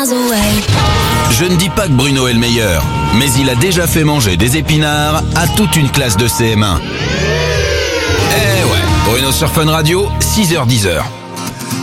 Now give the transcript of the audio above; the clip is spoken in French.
miles away. Je ne dis pas que Bruno est le meilleur, mais il a déjà fait manger des épinards à toute une classe de CM1. Eh ouais, Bruno sur Fun Radio, 6h-10h.